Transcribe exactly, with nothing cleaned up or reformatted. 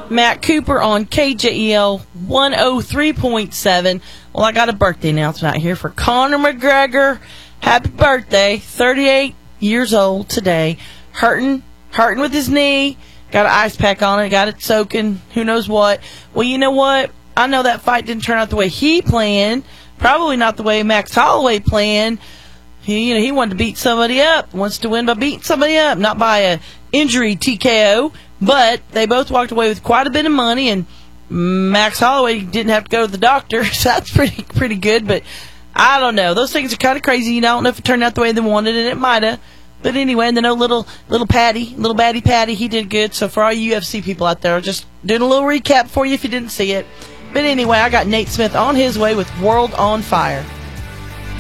Matt Cooper on K J E L one oh three point seven. Well, I got a birthday announcement out here for Conor McGregor. Happy birthday. thirty-eight years old today. Hurting, hurting with his knee. Got an ice pack on it. Got it soaking. Who knows what. Well, you know what? I know that fight didn't turn out the way he planned. Probably not the way Max Holloway planned. He, you know, he wanted to beat somebody up. Wants to win by beating somebody up, not by a injury T K O. But they both walked away with quite a bit of money, and Max Holloway didn't have to go to the doctor, so that's pretty pretty good. But I don't know. Those things are kind of crazy. You know, I don't know if it turned out the way they wanted, and it might have. But anyway, and then oh, little little Patty, little baddie Patty, he did good. So for all you U F C people out there, just doing a little recap for you if you didn't see it. But anyway, I got Nate Smith on his way with World on Fire.